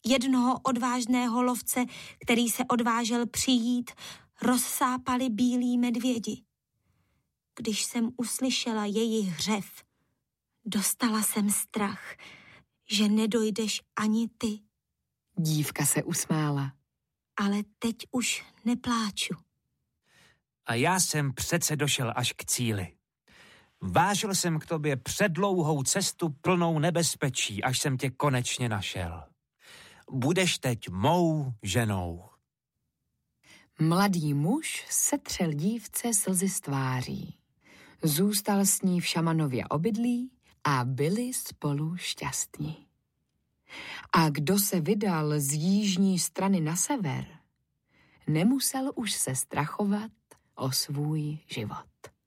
jednoho odvážného lovce, který se odvážel přijít, rozsápali bílí medvědi. Když jsem uslyšela jejich hřev, dostala jsem strach, že nedojdeš ani ty. Dívka se usmála. Ale teď už nepláču. A já jsem přece došel až k cíli. Vážil jsem k tobě předlouhou cestu plnou nebezpečí, až jsem tě konečně našel. Budeš teď mou ženou. Mladý muž setřel dívce slzy z tváří. Zůstal s ní v Šamanově obydlí a byli spolu šťastní. A kdo se vydal z jižní strany na sever, nemusel už se strachovat o svůj život.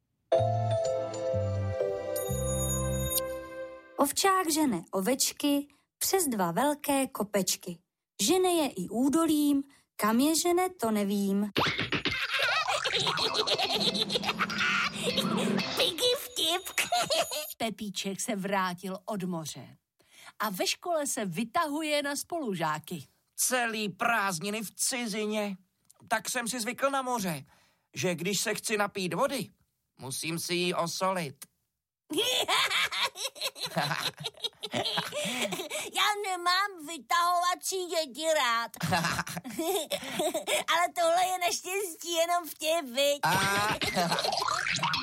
Ovčák žene ovečky přes 2 velké kopečky. Žene je i údolím, kam je žene, to nevím. Piggy vtip. Pepíček se vrátil od moře a ve škole se vytahuje na spolužáky. Celý prázdniny v cizině. Tak jsem si zvykl na moře, že když se chci napít vody, musím si ji osolit. Já nemám vytahovací děti rád. Ale tohle je naštěstí jenom vtip, viď?